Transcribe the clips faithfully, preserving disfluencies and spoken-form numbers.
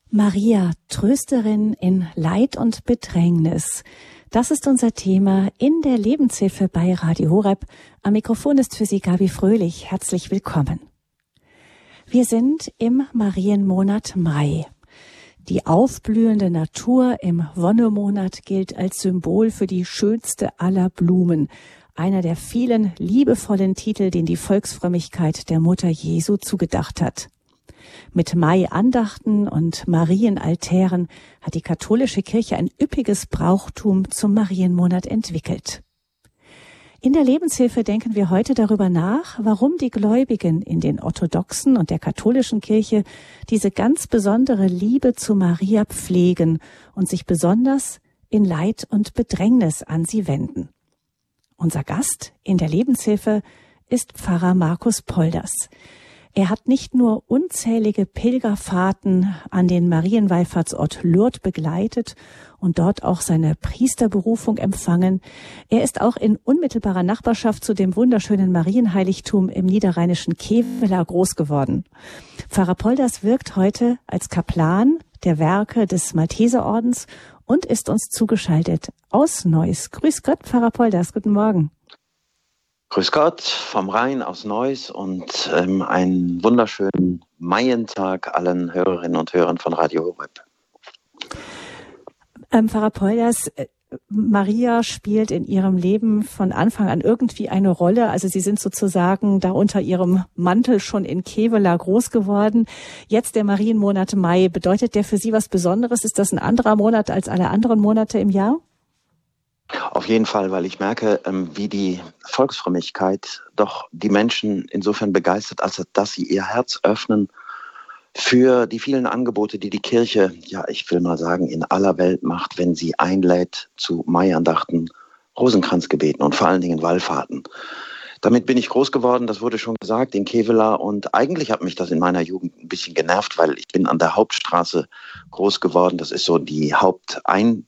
Maria, Trösterin in Leid und Bedrängnis. Das ist unser Thema in der Lebenshilfe bei Radio Horeb. Am Mikrofon ist für Sie Gabi Fröhlich. Herzlich willkommen. Wir sind im Marienmonat Mai. Die aufblühende Natur im Wonnemonat gilt als Symbol für die schönste aller Blumen. Einer der vielen liebevollen Titel, den die Volksfrömmigkeit der Mutter Jesu zugedacht hat. Mit Mai-Andachten und Marienaltären hat die katholische Kirche ein üppiges Brauchtum zum Marienmonat entwickelt. In der Lebenshilfe denken wir heute darüber nach, warum die Gläubigen in den orthodoxen und der katholischen Kirche diese ganz besondere Liebe zu Maria pflegen und sich besonders in Leid und Bedrängnis an sie wenden. Unser Gast in der Lebenshilfe ist Pfarrer Markus Polders. Er hat nicht nur unzählige Pilgerfahrten an den Marienwallfahrtsort Lourdes begleitet und dort auch seine Priesterberufung empfangen. Er ist auch in unmittelbarer Nachbarschaft zu dem wunderschönen Marienheiligtum im niederrheinischen Kevela groß geworden. Pfarrer Polders wirkt heute als Kaplan der Werke des Malteserordens und ist uns zugeschaltet aus Neuss. Grüß Gott, Pfarrer Polders, guten Morgen. Grüß Gott vom Rhein aus Neuss und ähm, einen wunderschönen Maientag allen Hörerinnen und Hörern von Radio Horeb. Ähm, Pfarrer Polders, Maria spielt in ihrem Leben von Anfang an irgendwie eine Rolle. Also Sie sind sozusagen da unter ihrem Mantel schon in Kevela groß geworden. Jetzt der Marienmonat Mai, bedeutet der für Sie was Besonderes? Ist das ein anderer Monat als alle anderen Monate im Jahr? Auf jeden Fall, weil ich merke, wie die Volksfrömmigkeit doch die Menschen insofern begeistert, als dass sie ihr Herz öffnen für die vielen Angebote, die die Kirche, ja, ich will mal sagen, in aller Welt macht, wenn sie einlädt zu Maiandachten, Rosenkranzgebeten und vor allen Dingen Wallfahrten. Damit bin ich groß geworden, das wurde schon gesagt, in Kevela, und eigentlich hat mich das in meiner Jugend ein bisschen genervt, weil ich bin an der Hauptstraße groß geworden. Das ist so die Hauptein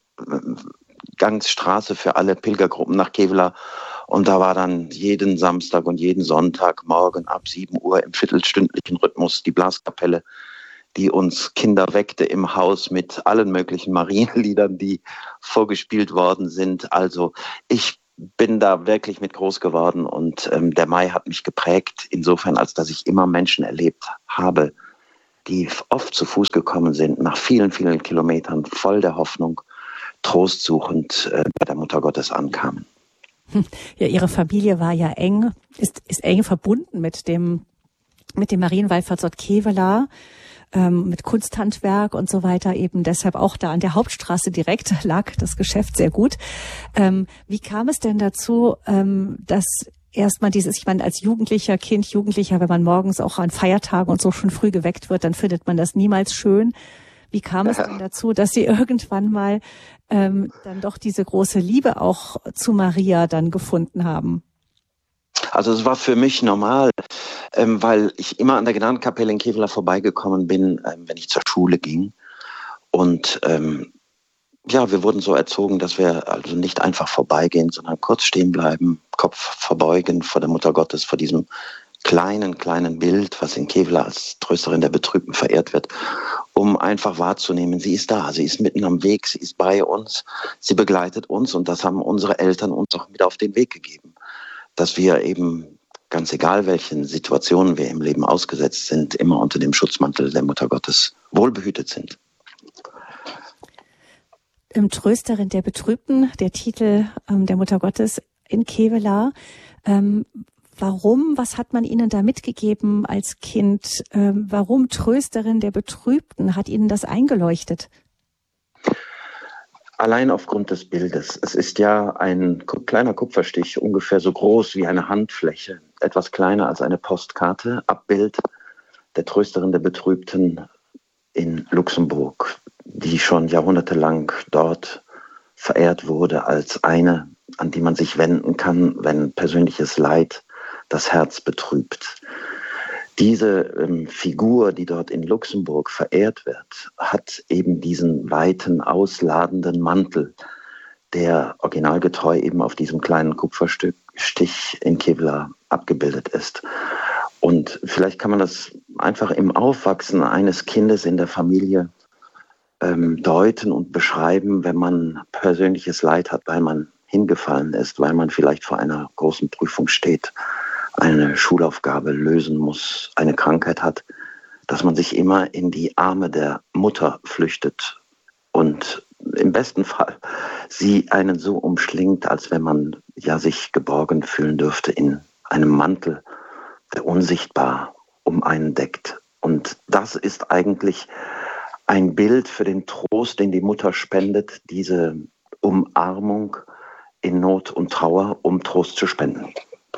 Gangsstraße für alle Pilgergruppen nach Kevela. Und da war dann jeden Samstag und jeden Sonntag morgen ab sieben Uhr im viertelstündlichen Rhythmus die Blaskapelle, die uns Kinder weckte im Haus mit allen möglichen Marienliedern, die vorgespielt worden sind. Also ich bin da wirklich mit groß geworden und ähm, der Mai hat mich geprägt, insofern, als dass ich immer Menschen erlebt habe, die oft zu Fuß gekommen sind, nach vielen, vielen Kilometern, voll der Hoffnung, trostsuchend äh, bei der Mutter Gottes ankamen. Ja, Ihre Familie war ja eng, ist, ist eng verbunden mit dem, mit dem Marienwallfahrtsort Kevela, ähm, mit Kunsthandwerk und so weiter, eben deshalb auch da an der Hauptstraße direkt lag das Geschäft sehr gut. Ähm, wie kam es denn dazu, ähm, dass erstmal dieses, ich meine, als Jugendlicher, Kind, Jugendlicher, wenn man morgens auch an Feiertagen und so schon früh geweckt wird, dann findet man das niemals schön. Wie kam es denn dazu, dass Sie irgendwann mal ähm, dann doch diese große Liebe auch zu Maria dann gefunden haben? Also es war für mich normal, ähm, weil ich immer an der Gnadenkapelle in Kevela vorbeigekommen bin, ähm, wenn ich zur Schule ging. Und ähm, ja, wir wurden so erzogen, dass wir also nicht einfach vorbeigehen, sondern kurz stehen bleiben, Kopf verbeugen vor der Mutter Gottes, vor diesem kleinen, kleinen Bild, was in Kevela als Trösterin der Betrübten verehrt wird, um einfach wahrzunehmen, sie ist da, sie ist mitten am Weg, sie ist bei uns, sie begleitet uns, und das haben unsere Eltern uns auch mit auf den Weg gegeben, dass wir eben, ganz egal welchen Situationen wir im Leben ausgesetzt sind, immer unter dem Schutzmantel der Mutter Gottes wohlbehütet sind. Im Trösterin der Betrübten, der Titel ähm, der Mutter Gottes in Kevela. Ähm, Warum, was hat man Ihnen da mitgegeben als Kind? Ähm, warum Trösterin der Betrübten? Hat Ihnen das eingeleuchtet? Allein aufgrund des Bildes. Es ist ja ein kleiner Kupferstich, ungefähr so groß wie eine Handfläche, etwas kleiner als eine Postkarte, Abbild der Trösterin der Betrübten in Luxemburg, die schon jahrhundertelang dort verehrt wurde als eine, an die man sich wenden kann, wenn persönliches Leid das Herz betrübt. Diese ähm, Figur, die dort in Luxemburg verehrt wird, hat eben diesen weiten, ausladenden Mantel, der originalgetreu eben auf diesem kleinen Kupferstich in Kevela abgebildet ist. Und vielleicht kann man das einfach im Aufwachsen eines Kindes in der Familie ähm, deuten und beschreiben, wenn man persönliches Leid hat, weil man hingefallen ist, weil man vielleicht vor einer großen Prüfung steht, eine Schulaufgabe lösen muss, eine Krankheit hat, dass man sich immer in die Arme der Mutter flüchtet und im besten Fall sie einen so umschlingt, als wenn man ja sich geborgen fühlen dürfte in einem Mantel, der unsichtbar um einen deckt. Und das ist eigentlich ein Bild für den Trost, den die Mutter spendet, diese Umarmung in Not und Trauer, um Trost zu spenden.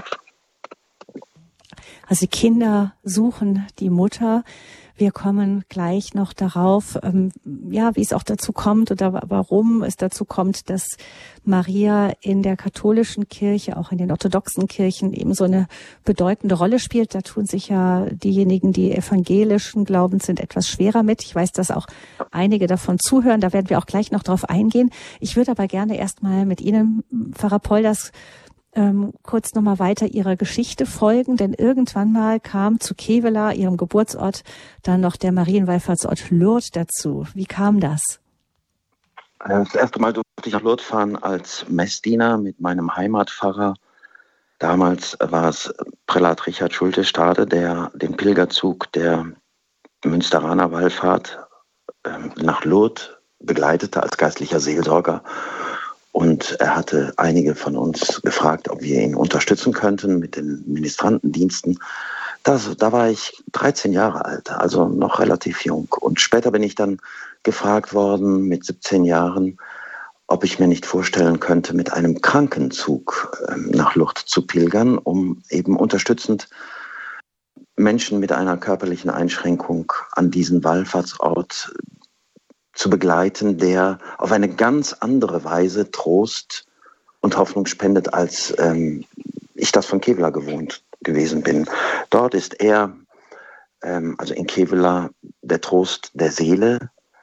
Also die Kinder suchen die Mutter. Wir kommen gleich noch darauf, ähm, ja, wie es auch dazu kommt oder warum es dazu kommt, dass Maria in der katholischen Kirche, auch in den orthodoxen Kirchen eben so eine bedeutende Rolle spielt. Da tun sich ja diejenigen, die evangelischen Glaubens sind, etwas schwerer mit. Ich weiß, dass auch einige davon zuhören. Da werden wir auch gleich noch drauf eingehen. Ich würde aber gerne erstmal mit Ihnen, Pfarrer Polders, Ähm, kurz nochmal weiter Ihrer Geschichte folgen, denn irgendwann mal kam zu Kevela, Ihrem Geburtsort, dann noch der Marienwallfahrtsort Lourdes dazu. Wie kam das? Das erste Mal durfte ich nach Lourdes fahren als Messdiener mit meinem Heimatpfarrer. Damals war es Prälat Richard Schulte-Stade, der den Pilgerzug der Münsteraner Wallfahrt nach Lourdes begleitete als geistlicher Seelsorger. Und er hatte einige von uns gefragt, ob wir ihn unterstützen könnten mit den Ministrantendiensten. Das, da war ich dreizehn Jahre alt, also noch relativ jung. Und später bin ich dann gefragt worden, mit siebzehn Jahren, ob ich mir nicht vorstellen könnte, mit einem Krankenzug nach Lourdes zu pilgern, um eben unterstützend Menschen mit einer körperlichen Einschränkung an diesen Wallfahrtsort zu begleiten, der auf eine ganz andere Weise Trost und Hoffnung spendet, als ähm, ich das von Kevela gewohnt gewesen bin. Dort ist er, ähm, also in Kevela, der Trost der Seele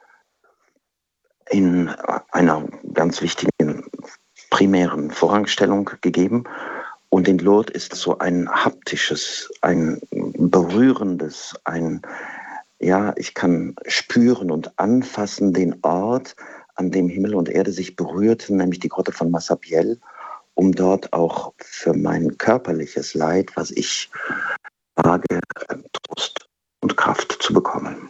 in einer ganz wichtigen primären Vorrangstellung gegeben. Und in Lourdes ist so ein haptisches, ein berührendes, ein Ja, ich kann spüren und anfassen den Ort, an dem Himmel und Erde sich berührten, nämlich die Grotte von Massabielle, um dort auch für mein körperliches Leid, was ich trage, Trost und Kraft zu bekommen.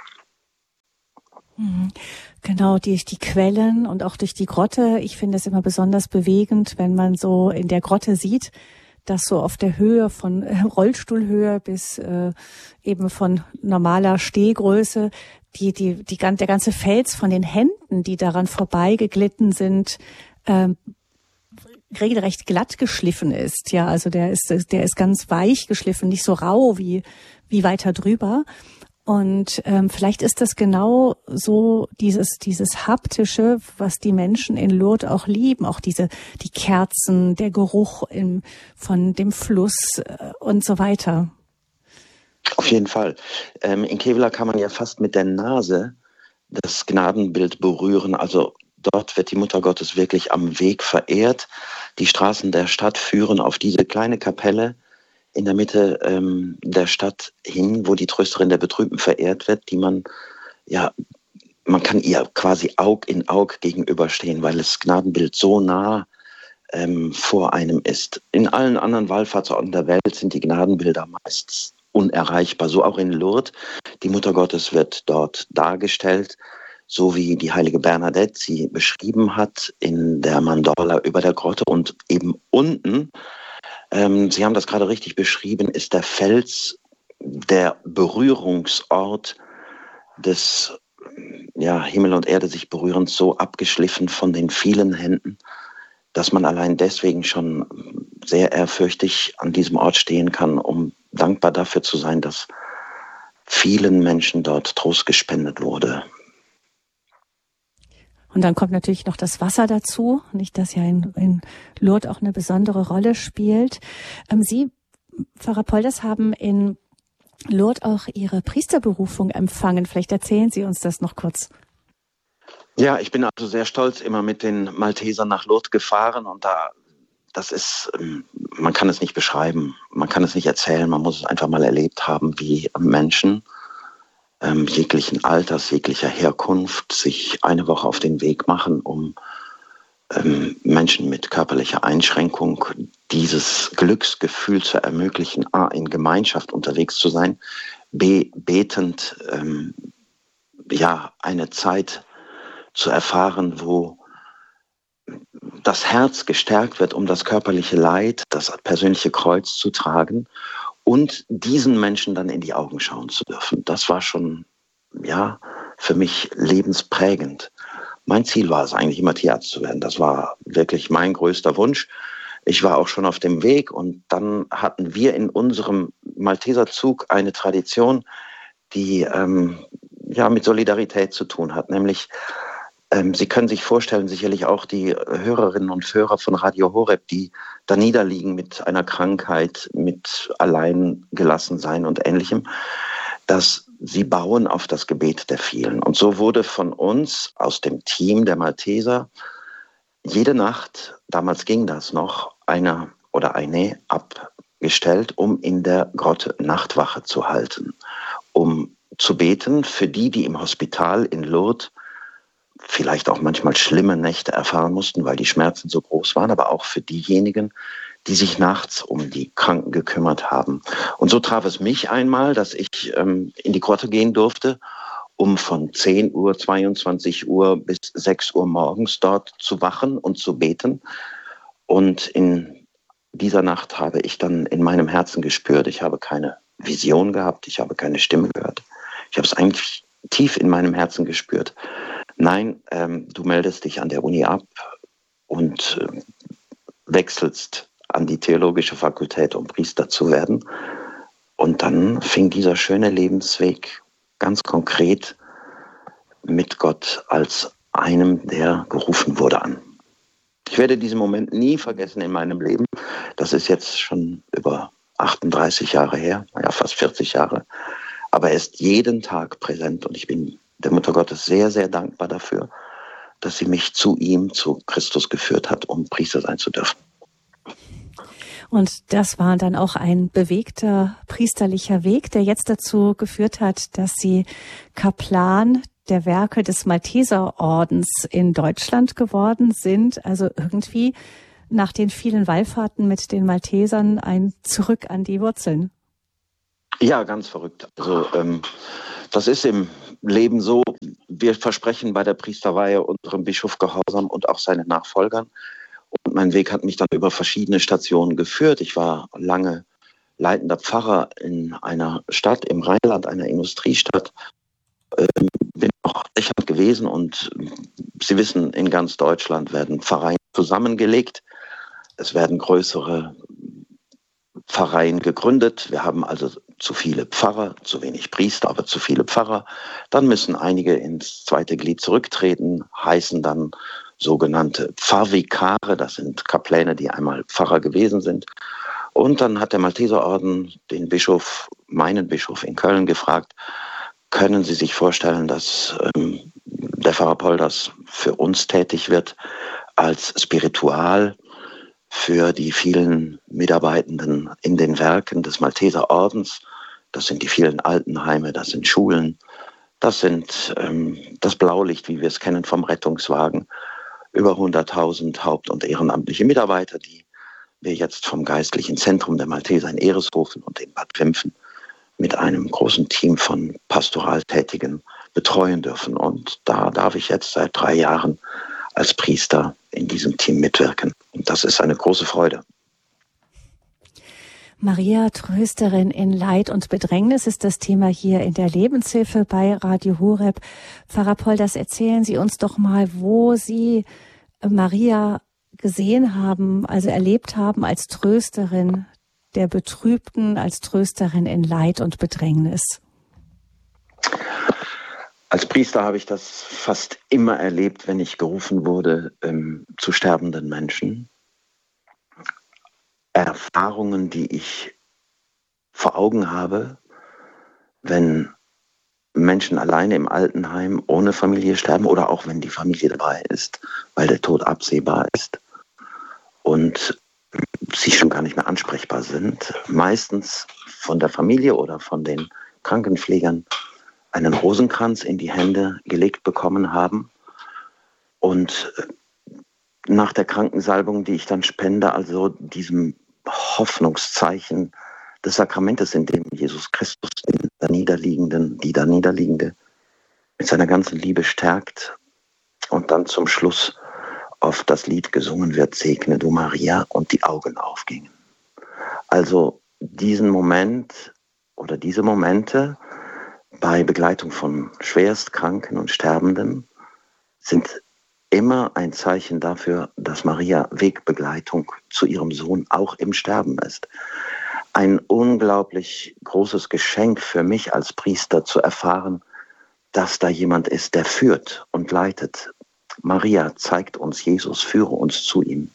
Genau, durch die Quellen und auch durch die Grotte. Ich finde es immer besonders bewegend, wenn man so in der Grotte sieht, dass so auf der Höhe von Rollstuhlhöhe bis äh, eben von normaler Stehgröße die die die der ganze Fels von den Händen, die daran vorbeigeglitten sind, ähm, regelrecht glatt geschliffen ist. Ja, also der ist der ist ganz weich geschliffen, nicht so rau wie wie weiter drüber. Und ähm, vielleicht ist das genau so dieses dieses haptische, was die Menschen in Lourdes auch lieben, auch diese die Kerzen, der Geruch im, von dem Fluss äh, und so weiter. Auf jeden Fall. Ähm, in Kevela kann man ja fast mit der Nase das Gnadenbild berühren. Also dort wird die Mutter Gottes wirklich am Weg verehrt. Die Straßen der Stadt führen auf diese kleine Kapelle in der Mitte ähm, der Stadt hin, wo die Trösterin der Betrübten verehrt wird, die man, ja, man kann ihr quasi Aug in Aug gegenüberstehen, weil das Gnadenbild so nah ähm, vor einem ist. In allen anderen Wallfahrtsorten der Welt sind die Gnadenbilder meist unerreichbar, so auch in Lourdes. Die Mutter Gottes wird dort dargestellt, so wie die heilige Bernadette sie beschrieben hat in der Mandorla über der Grotte. Und eben unten, ähm, Sie haben das gerade richtig beschrieben, ist der Fels der Berührungsort des ja, Himmel und Erde sich berührend, so abgeschliffen von den vielen Händen, dass man allein deswegen schon sehr ehrfürchtig an diesem Ort stehen kann, um dankbar dafür zu sein, dass vielen Menschen dort Trost gespendet wurde. Und dann kommt natürlich noch das Wasser dazu, nicht, das ja in, in Lourdes auch eine besondere Rolle spielt. Ähm, Sie, Pfarrer Polders, haben in Lourdes auch Ihre Priesterberufung empfangen. Vielleicht erzählen Sie uns das noch kurz. Ja, ich bin also sehr stolz immer mit den Maltesern nach Lourdes gefahren und da, das ist, man kann es nicht beschreiben, man kann es nicht erzählen, man muss es einfach mal erlebt haben, wie Menschen ähm, jeglichen Alters, jeglicher Herkunft, sich eine Woche auf den Weg machen, um ähm, Menschen mit körperlicher Einschränkung dieses Glücksgefühl zu ermöglichen, A, in Gemeinschaft unterwegs zu sein, B, betend, ähm, ja, eine Zeit zu erfahren, wo das Herz gestärkt wird, um das körperliche Leid, das persönliche Kreuz zu tragen und diesen Menschen dann in die Augen schauen zu dürfen. Das war schon, ja, für mich lebensprägend. Mein Ziel war es eigentlich immer, Tierarzt zu werden. Das war wirklich mein größter Wunsch. Ich war auch schon auf dem Weg und dann hatten wir in unserem Malteserzug eine Tradition, die ähm, ja mit Solidarität zu tun hat. Nämlich, ähm, Sie können sich vorstellen, sicherlich auch die Hörerinnen und Hörer von Radio Horeb, die da niederliegen mit einer Krankheit, mit Alleingelassensein und Ähnlichem, dass sie bauen auf das Gebet der vielen. Und so wurde von uns aus dem Team der Malteser jede Nacht, damals ging das noch, einer oder eine abgestellt, um in der Grotte Nachtwache zu halten, um zu beten für die, die im Hospital in Lourdes vielleicht auch manchmal schlimme Nächte erfahren mussten, weil die Schmerzen so groß waren, aber auch für diejenigen, die sich nachts um die Kranken gekümmert haben. Und so traf es mich einmal, dass ich ähm, in die Grotte gehen durfte, um von zehn Uhr, zweiundzwanzig Uhr bis sechs Uhr morgens dort zu wachen und zu beten. Und in dieser Nacht habe ich dann in meinem Herzen gespürt, ich habe keine Vision gehabt, ich habe keine Stimme gehört. Ich habe es eigentlich tief in meinem Herzen gespürt. Nein, ähm, du meldest dich an der Uni ab und äh, wechselst an die theologische Fakultät, um Priester zu werden. Und dann fing dieser schöne Lebensweg ganz konkret mit Gott als einem, der gerufen wurde, an. Ich werde diesen Moment nie vergessen in meinem Leben. Das ist jetzt schon über achtunddreißig Jahre her, ja fast vierzig Jahre. Aber er ist jeden Tag präsent und ich bin der Mutter Gottes sehr, sehr dankbar dafür, dass sie mich zu ihm, zu Christus geführt hat, um Priester sein zu dürfen. Und das war dann auch ein bewegter priesterlicher Weg, der jetzt dazu geführt hat, dass Sie Kaplan der Werke des Malteserordens in Deutschland geworden sind. Also irgendwie nach den vielen Wallfahrten mit den Maltesern ein Zurück an die Wurzeln. Ja, ganz verrückt. Also ähm, das ist im Leben so. Wir versprechen bei der Priesterweihe unserem Bischof Gehorsam und auch seinen Nachfolgern. Und mein Weg hat mich dann über verschiedene Stationen geführt. Ich war lange leitender Pfarrer in einer Stadt im Rheinland, einer Industriestadt. Ähm, bin auch Dächern gewesen und Sie wissen, in ganz Deutschland werden Pfarreien zusammengelegt. Es werden größere Pfarreien gegründet. Wir haben also zu viele Pfarrer, zu wenig Priester, aber zu viele Pfarrer. Dann müssen einige ins zweite Glied zurücktreten, heißen dann sogenannte Pfarrvikare, das sind Kapläne, die einmal Pfarrer gewesen sind. Und dann hat der Malteserorden den Bischof, meinen Bischof in Köln gefragt, können Sie sich vorstellen, dass ähm, der Pfarrer Polders für uns tätig wird als Spiritual für die vielen Mitarbeitenden in den Werken des Malteserordens. Das sind die vielen Altenheime, das sind Schulen, das sind ähm, das Blaulicht, wie wir es kennen vom Rettungswagen. Über hunderttausend haupt- und ehrenamtliche Mitarbeiter, die wir jetzt vom geistlichen Zentrum der Malteser in Ereshofen und in Bad Wimpfen mit einem großen Team von Pastoraltätigen betreuen dürfen. Und da darf ich jetzt seit drei Jahren als Priester in diesem Team mitwirken. Und das ist eine große Freude. Maria, Trösterin in Leid und Bedrängnis, ist das Thema hier in der Lebenshilfe bei Radio Horeb. Pfarrer Polders, erzählen Sie uns doch mal, wo Sie Maria gesehen haben, also erlebt haben als Trösterin der Betrübten, als Trösterin in Leid und Bedrängnis. Als Priester habe ich das fast immer erlebt, wenn ich gerufen wurde ähm, zu sterbenden Menschen. Erfahrungen, die ich vor Augen habe, wenn Menschen alleine im Altenheim ohne Familie sterben oder auch wenn die Familie dabei ist, weil der Tod absehbar ist und sie schon gar nicht mehr ansprechbar sind. Meistens von der Familie oder von den Krankenpflegern einen Rosenkranz in die Hände gelegt bekommen haben. Und nach der Krankensalbung, die ich dann spende, also diesem Hoffnungszeichen des Sakramentes, in dem Jesus Christus den da Niederliegenden, die da Niederliegende mit seiner ganzen Liebe stärkt und dann zum Schluss auf das Lied gesungen wird, Segne du Maria, und die Augen aufgingen. Also diesen Moment oder diese Momente bei Begleitung von Schwerstkranken und Sterbenden sind immer ein Zeichen dafür, dass Maria Wegbegleitung zu ihrem Sohn auch im Sterben ist. Ein unglaublich großes Geschenk für mich als Priester zu erfahren, dass da jemand ist, der führt und leitet. Maria zeigt uns Jesus, führe uns zu ihm.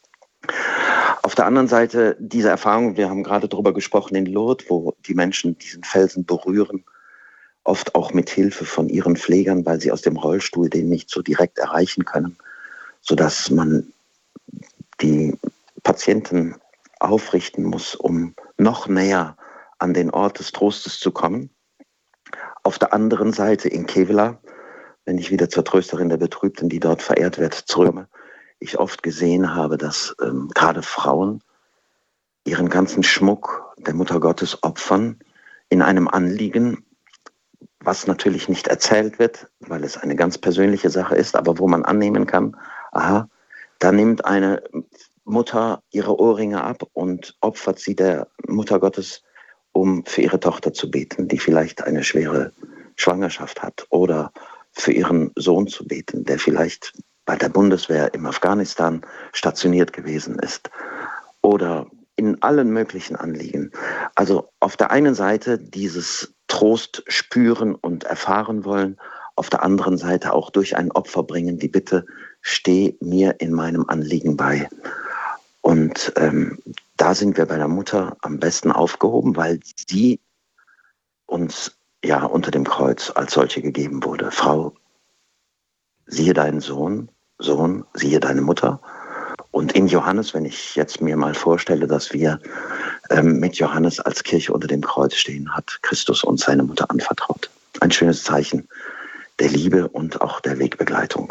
Auf der anderen Seite diese Erfahrung, wir haben gerade darüber gesprochen in Lourdes, wo die Menschen diesen Felsen berühren, oft auch mit Hilfe von ihren Pflegern, weil sie aus dem Rollstuhl den nicht so direkt erreichen können, sodass man die Patienten aufrichten muss, um noch näher an den Ort des Trostes zu kommen. Auf der anderen Seite in Kevela, wenn ich wieder zur Trösterin der Betrübten, die dort verehrt wird, zurückkomme, ich oft gesehen habe, dass ähm, gerade Frauen ihren ganzen Schmuck der Mutter Gottes opfern in einem Anliegen, was natürlich nicht erzählt wird, weil es eine ganz persönliche Sache ist, aber wo man annehmen kann, aha, da nimmt eine Mutter ihre Ohrringe ab und opfert sie der Mutter Gottes, um für ihre Tochter zu beten, die vielleicht eine schwere Schwangerschaft hat, oder für ihren Sohn zu beten, der vielleicht bei der Bundeswehr im Afghanistan stationiert gewesen ist, oder in allen möglichen Anliegen. Also auf der einen Seite dieses Trost spüren und erfahren wollen, auf der anderen Seite auch durch ein Opfer bringen, die Bitte, steh mir in meinem Anliegen bei. Und ähm, da sind wir bei der Mutter am besten aufgehoben, weil sie uns ja unter dem Kreuz als solche gegeben wurde. Frau, siehe deinen Sohn, Sohn, siehe deine Mutter. Und in Johannes, wenn ich jetzt mir mal vorstelle, dass wir ähm, mit Johannes als Kirche unter dem Kreuz stehen, hat Christus uns seine Mutter anvertraut. Ein schönes Zeichen der Liebe und auch der Wegbegleitung.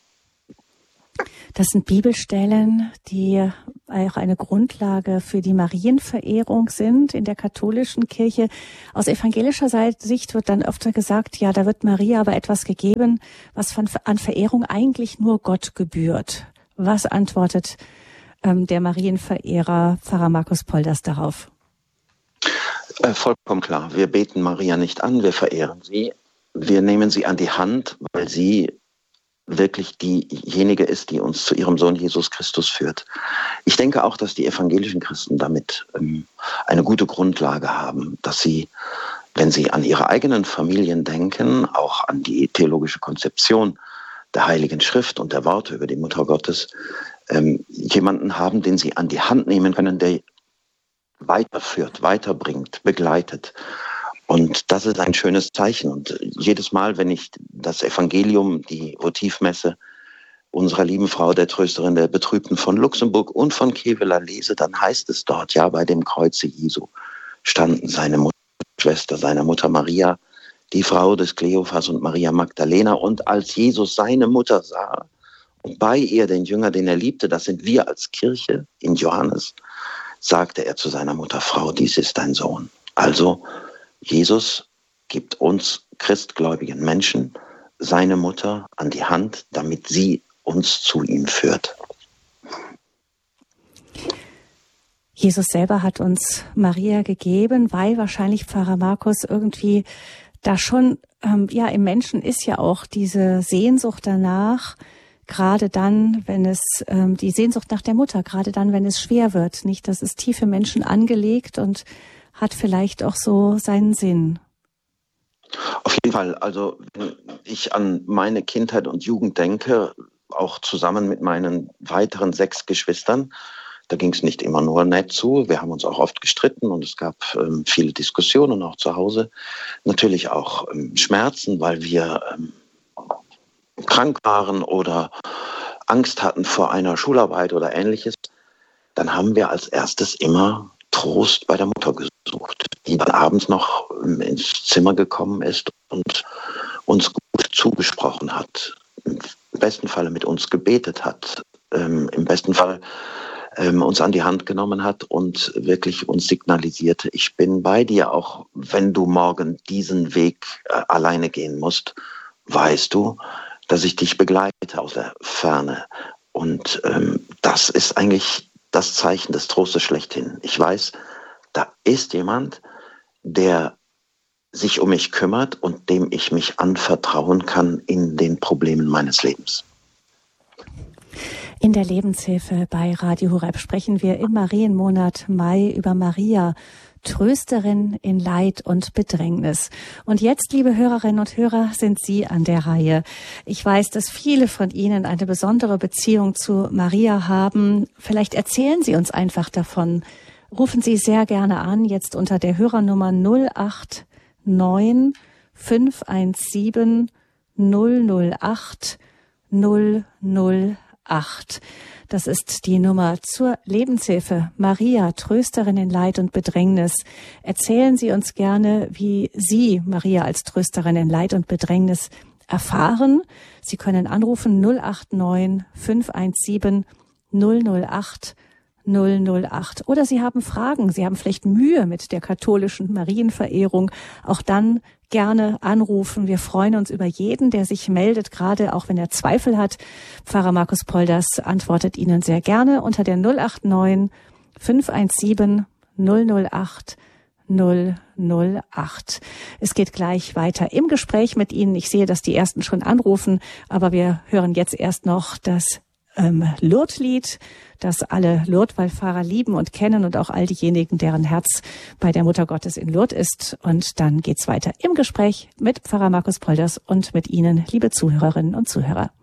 Das sind Bibelstellen, die auch eine Grundlage für die Marienverehrung sind in der katholischen Kirche. Aus evangelischer Sicht wird dann öfter gesagt, ja, da wird Maria aber etwas gegeben, was von, an Verehrung eigentlich nur Gott gebührt. Was antwortet ähm, der Marienverehrer Pfarrer Markus Polders darauf? Äh, vollkommen klar. Wir beten Maria nicht an, wir verehren sie. Wir nehmen sie an die Hand, weil sie wirklich diejenige ist, die uns zu ihrem Sohn Jesus Christus führt. Ich denke auch, dass die evangelischen Christen damit ähm, eine gute Grundlage haben, dass sie, wenn sie an ihre eigenen Familien denken, auch an die theologische Konzeption der Heiligen Schrift und der Worte über die Mutter Gottes, ähm, jemanden haben, den sie an die Hand nehmen können, der weiterführt, weiterbringt, begleitet. Und das ist ein schönes Zeichen. Und jedes Mal, wenn ich das Evangelium, die Votivmesse unserer lieben Frau, der Trösterin der Betrübten von Luxemburg und von Kevela lese, dann heißt es dort, ja, bei dem Kreuze Jesu standen seine Mutter, Schwester seiner Mutter Maria, die Frau des Kleophas und Maria Magdalena. Und als Jesus seine Mutter sah und bei ihr den Jünger, den er liebte, das sind wir als Kirche in Johannes, sagte er zu seiner Mutter, Frau, dies ist dein Sohn. Also Jesus gibt uns christgläubigen Menschen seine Mutter an die Hand, damit sie uns zu ihm führt. Jesus selber hat uns Maria gegeben, weil wahrscheinlich Pfarrer Markus irgendwie da schon, ähm, ja, im Menschen ist ja auch diese Sehnsucht danach, gerade dann, wenn es, ähm, die Sehnsucht nach der Mutter, gerade dann, wenn es schwer wird, nicht? Das ist tief im Menschen angelegt und hat vielleicht auch so seinen Sinn. Auf jeden Fall. Also wenn ich an meine Kindheit und Jugend denke, auch zusammen mit meinen weiteren sechs Geschwistern, da ging es nicht immer nur nett zu. Wir haben uns auch oft gestritten und es gab ähm, viele Diskussionen, auch zu Hause. Natürlich auch ähm, Schmerzen, weil wir ähm, krank waren oder Angst hatten vor einer Schularbeit oder Ähnliches. Dann haben wir als erstes immer Trost bei der Mutter gesucht. die dann abends noch ins Zimmer gekommen ist und uns gut zugesprochen hat, im besten Falle mit uns gebetet hat, ähm, im besten Fall ähm, uns an die Hand genommen hat und wirklich uns signalisierte, ich bin bei dir, auch wenn du morgen diesen Weg äh, alleine gehen musst, weißt du, dass ich dich begleite aus der Ferne. Und ähm, das ist eigentlich das Zeichen des Trostes schlechthin. Ich weiß, da ist jemand, der sich um mich kümmert und dem ich mich anvertrauen kann in den Problemen meines Lebens. In der Lebenshilfe bei Radio Horeb sprechen wir im Marienmonat Mai über Maria, Trösterin in Leid und Bedrängnis. Und jetzt, liebe Hörerinnen und Hörer, sind Sie an der Reihe. Ich weiß, dass viele von Ihnen eine besondere Beziehung zu Maria haben. Vielleicht erzählen Sie uns einfach davon. Rufen Sie sehr gerne an, jetzt unter der Hörernummer null acht neun fünf eins sieben null null acht null null acht. Das ist die Nummer zur Lebenshilfe. Maria, Trösterin in Leid und Bedrängnis. Erzählen Sie uns gerne, wie Sie Maria als Trösterin in Leid und Bedrängnis erfahren. Sie können anrufen null acht neun fünf eins sieben null null acht null null acht. Oder Sie haben Fragen, Sie haben vielleicht Mühe mit der katholischen Marienverehrung. Auch dann gerne anrufen. Wir freuen uns über jeden, der sich meldet, gerade auch wenn er Zweifel hat. Pfarrer Markus Polders antwortet Ihnen sehr gerne unter der null acht neun fünf eins sieben null null acht null null acht. Es geht gleich weiter im Gespräch mit Ihnen. Ich sehe, dass die Ersten schon anrufen, aber wir hören jetzt erst noch das ähm, Lourdes-Lied, das alle Lourdes-Wallfahrer lieben und kennen und auch all diejenigen, deren Herz bei der Mutter Gottes in Lourdes ist. Und dann geht's weiter im Gespräch mit Pfarrer Markus Polders und mit Ihnen, liebe Zuhörerinnen und Zuhörer.